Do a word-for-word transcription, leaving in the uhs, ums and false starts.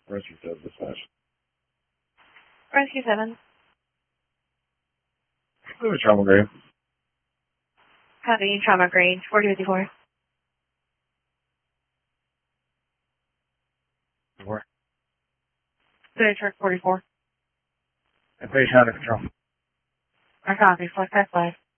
Rescue seven dispatch. Rescue seven. Move a trauma grade. Copy, trauma grade, forty fifty-four. Four. Third truck, forty-four. And patient under control. I copy, flex five five.